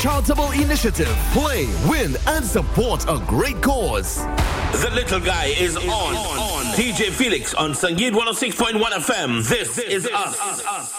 Charitable initiative. Play, win, and support a great cause. The little guy is on. DJ Felix on Sangeet 106.1 FM. This is us.